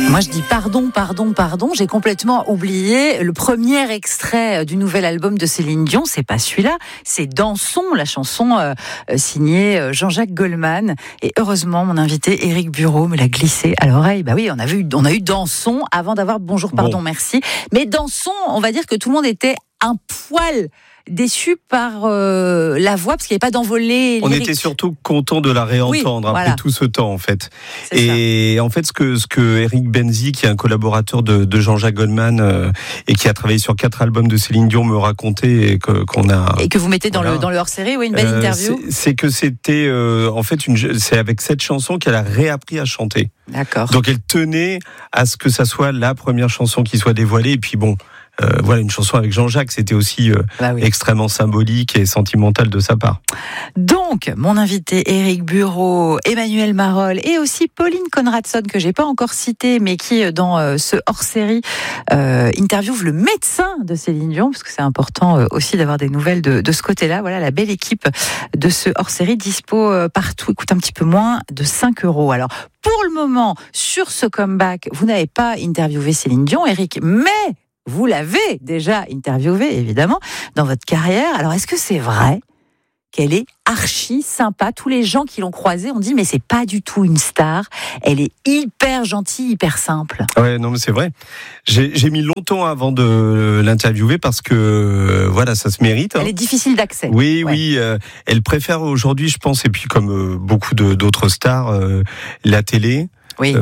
Moi, je dis pardon. J'ai complètement oublié le premier extrait du nouvel album de Céline Dion. C'est pas celui-là, c'est Dansons, la chanson signée Jean-Jacques Goldman. Et heureusement, mon invité Éric Bureau me l'a glissé à l'oreille. Bah oui, on a eu Dansons avant d'avoir Bonjour, pardon, merci. Mais Dansons, on va dire que tout le monde était un poil déçu par la voix parce qu'il n'y avait pas d'envolée lyrique. On était surtout content de la réentendre après tout ce temps en fait. Et en fait ce que Eric Benzi, qui est un collaborateur de Jean-Jacques Goldman et qui a travaillé sur 4 albums de Céline Dion, me racontait et que vous mettez dans le hors-série, une belle interview. C'est que c'était en fait c'est avec cette chanson qu'elle a réappris à chanter. D'accord. Donc elle tenait à ce que ça soit la première chanson qui soit dévoilée et puis bon. Voilà, une chanson avec Jean-Jacques, c'était aussi extrêmement symbolique et sentimental de sa part. Donc, mon invité Éric Bureau, Emmanuel Marolles et aussi Pauline Conradson, que j'ai pas encore citée, mais qui, dans ce hors-série, interviewe le médecin de Céline Dion, parce que c'est important aussi d'avoir des nouvelles de ce côté-là. Voilà, la belle équipe de ce hors-série, dispo partout, coûte un petit peu moins de 5 €. Alors, pour le moment, sur ce comeback, vous n'avez pas interviewé Céline Dion, Éric, mais vous l'avez déjà interviewée, évidemment, dans votre carrière. Alors, est-ce que c'est vrai qu'elle est archi sympa? Tous les gens qui l'ont croisée ont dit, mais c'est pas du tout une star. Elle est hyper gentille, hyper simple. Ouais, non, mais c'est vrai. J'ai mis longtemps avant de l'interviewer parce que, voilà, ça se mérite. Elle est difficile d'accès. Oui, elle préfère aujourd'hui, je pense, et puis comme beaucoup d'autres stars, la télé. Oui.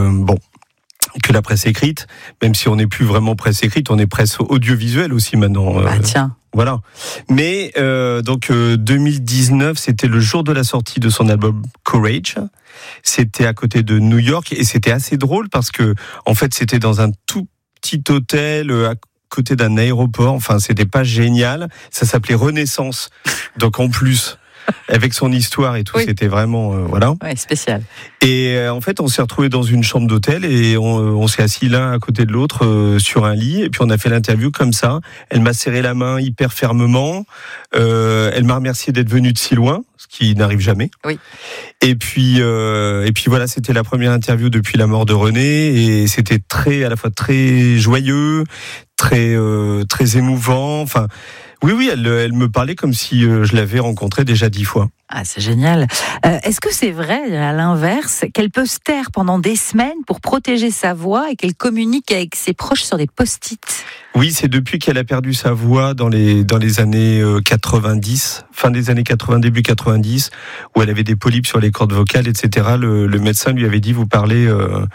Que la presse écrite, même si on n'est plus vraiment presse écrite, on est presse audiovisuelle aussi maintenant. Tiens. Voilà. Mais donc 2019, c'était le jour de la sortie de son album Courage. C'était à côté de New York et c'était assez drôle parce que en fait c'était dans un tout petit hôtel à côté d'un aéroport. Enfin, c'était pas génial. Ça s'appelait Renaissance. Donc en plus. Avec son histoire et tout, c'était vraiment spécial. Et en fait, on s'est retrouvés dans une chambre d'hôtel et on s'est assis l'un à côté de l'autre sur un lit. Et puis on a fait l'interview comme ça. Elle m'a serré la main hyper fermement. Elle m'a remercié d'être venue de si loin, ce qui n'arrive jamais. Oui. Et puis voilà, c'était la première interview depuis la mort de René et c'était à la fois très joyeux, très émouvant. Enfin. Oui, elle me parlait comme si je l'avais rencontrée déjà 10 fois. Ah, c'est génial. Est-ce que c'est vrai, à l'inverse, qu'elle peut se taire pendant des semaines pour protéger sa voix et qu'elle communique avec ses proches sur des post-it? Oui, c'est depuis qu'elle a perdu sa voix dans les années 90, fin des années 80, début 90, où elle avait des polypes sur les cordes vocales, etc. Le médecin lui avait dit vous parlez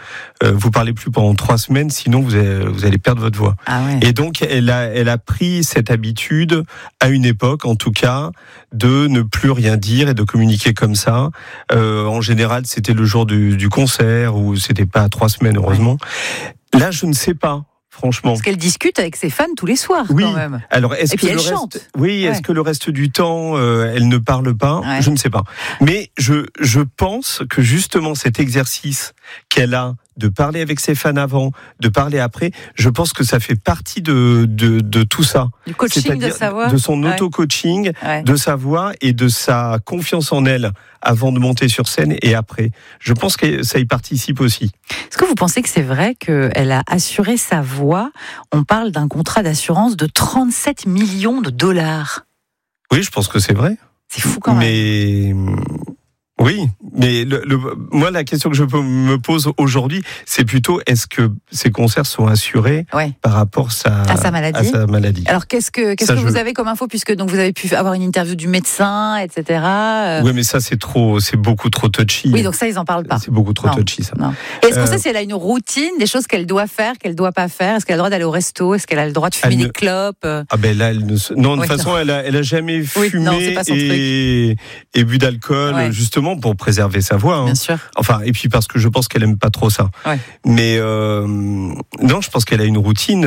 plus pendant 3 semaines, sinon vous allez perdre votre voix. Ah ouais. Et donc elle a pris cette habitude à une époque, en tout cas, de ne plus rien dire et de communiquer comme ça. En général, c'était le jour du concert ou c'était pas à 3 semaines, heureusement. Ouais. Là, je ne sais pas. Franchement. Parce qu'elle discute avec ses fans tous les soirs, quand même. Alors, est-ce que elle chante. Est-ce que le reste du temps, elle ne parle pas? Je ne sais pas. Mais je pense que justement cet exercice qu'elle a de parler avec ses fans avant, de parler après, je pense que ça fait partie de tout ça. Du coaching de sa voix. De son auto-coaching, de sa voix et de sa confiance en elle avant de monter sur scène et après. Je pense que ça y participe aussi. Est-ce que vous pensez que c'est vrai qu'elle a assuré sa voix? On parle d'un contrat d'assurance de 37 millions de $. Oui, je pense que c'est vrai. C'est fou quand même. Mais... Oui, mais moi la question que je me pose aujourd'hui, c'est plutôt est-ce que ces concerts sont assurés par rapport à sa maladie. Alors qu'est-ce que vous avez comme info, puisque donc vous avez pu avoir une interview du médecin, etc. Oui, mais ça c'est beaucoup trop touchy. Oui, donc ça ils en parlent pas. C'est beaucoup trop touchy ça. Non. Est-ce qu'on sait si elle a une routine, des choses qu'elle doit faire, qu'elle doit pas faire? Est-ce qu'elle a le droit d'aller au resto? Est-ce qu'elle a le droit de fumer des clopes? Ah ben là, de toute façon, elle a jamais fumé et bu d'alcool, justement. Pour préserver sa voix. Bien sûr. Enfin, et puis parce que je pense qu'elle aime pas trop ça. Ouais. Mais non, je pense qu'elle a une routine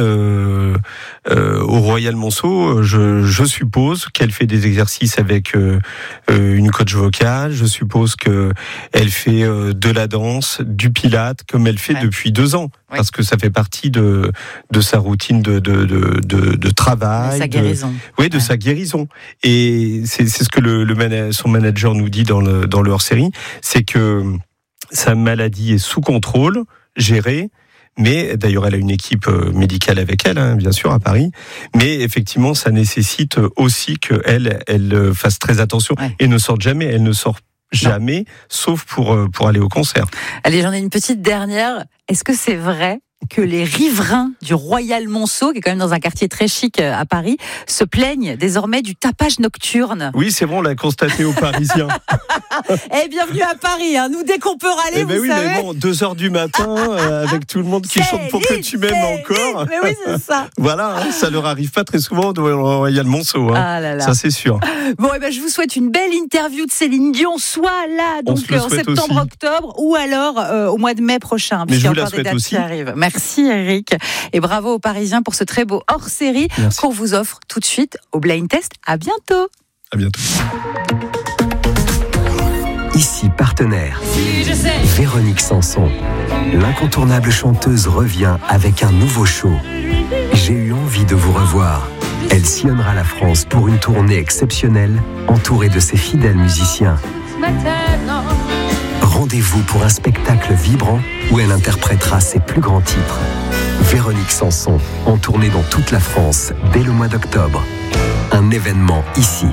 au Royal Monceau. Je suppose qu'elle fait des exercices avec une coach vocale. Je suppose que elle fait de la danse, du pilate, comme elle fait depuis 2 ans, parce que ça fait partie de sa routine de travail, de sa guérison. De sa guérison. Et c'est ce que son manager nous dit dans le hors-série, c'est que sa maladie est sous contrôle, gérée, Mais d'ailleurs, elle a une équipe médicale avec elle, hein, bien sûr, à Paris. Mais effectivement, ça nécessite aussi qu'elle fasse très attention et ne sorte jamais. Elle ne sort jamais, sauf pour aller au concert. Allez, j'en ai une petite dernière. Est-ce que c'est vrai que les riverains du Royal Monceau, qui est quand même dans un quartier très chic à Paris, se plaignent désormais du tapage nocturne? Oui, c'est bon, on l'a constaté aux Parisiens. Bienvenue à Paris, hein. Nous, dès qu'on peut râler, vous savez. Mais bon, 2h du matin, avec tout le monde qui chante pour que tu m'aimes encore. Mais oui, c'est ça. Voilà, hein, ça leur arrive pas très souvent au Royal Monceau. Hein. Ah là là. Ça, c'est sûr. Bon, je vous souhaite une belle interview de Céline Dion, soit là, donc en septembre-octobre, ou alors au mois de mai prochain. Mais je vous la souhaite aussi. Merci Eric, et bravo aux Parisiens pour ce très beau hors-série qu'on vous offre tout de suite au Blind Test. À bientôt. À bientôt. Ici partenaire. Véronique Sanson, l'incontournable chanteuse, revient avec un nouveau show. J'ai eu envie de vous revoir. Elle sillonnera la France pour une tournée exceptionnelle, entourée de ses fidèles musiciens. Rendez-vous pour un spectacle vibrant où elle interprétera ses plus grands titres. Véronique Sanson, en tournée dans toute la France dès le mois d'octobre. Un événement ici.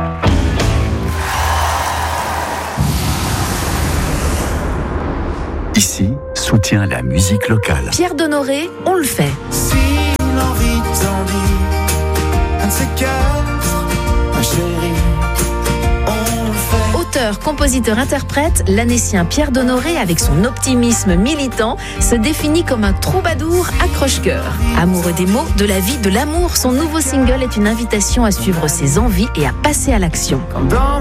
Ici, soutient la musique locale. Pierre Donoré, on le fait. Si l'envie t'en dit, un de ces quatre, ma chérie, on le fait. Auteur, compositeur, interprète, l'Annécien Pierre Donoré, avec son optimisme militant, se définit comme un troubadour accroche-cœur. Amoureux des mots, de la vie, de l'amour, son nouveau single est une invitation à suivre ses envies et à passer à l'action.